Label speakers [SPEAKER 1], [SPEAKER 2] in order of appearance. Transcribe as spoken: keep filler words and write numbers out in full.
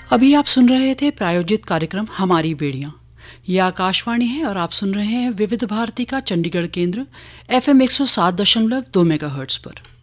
[SPEAKER 1] अभी आप सुन रहे थे प्रायोजित कार्यक्रम हमारी बेड़ियां। ये आकाशवाणी है और आप सुन रहे हैं विविध भारती का चंडीगढ़ केंद्र एफएम एक सौ सात दशमलव दो मेगाहर्ट्ज पर।